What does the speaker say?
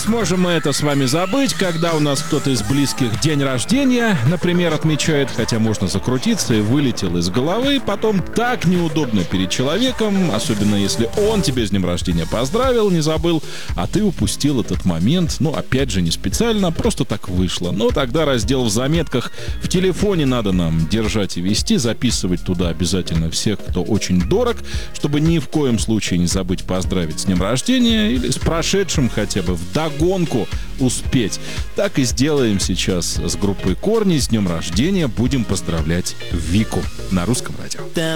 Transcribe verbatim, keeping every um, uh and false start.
сможем мы это с вами забыть, когда у нас кто-то из близких день рождения, например, отмечает, хотя можно закрутиться и вылетел из головы, потом так неудобно перед человеком, особенно если он тебе с днем рождения поздравил, не забыл, а ты упустил этот момент, ну, опять же, не специально, просто так вышло. Но тогда раздел в заметках в телефоне надо нам держать и вести, записывать туда обязательно всех, кто очень дорог, чтобы ни в коем случае не забыть поздравить с днем рождения или с прошедшим хотя бы вдогонку успеть. Так и сделаем сейчас с группой «Корни». С днем рождения будем поздравлять Вику на Русском радио.